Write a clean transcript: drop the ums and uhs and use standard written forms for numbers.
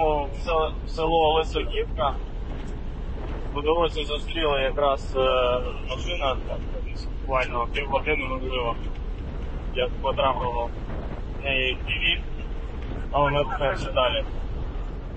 їдемо в село Лисогівка. По дорозі зустріли якраз машина, буквально півгодини можливо, як потрапило в неї TV, але ми рухаємося далі.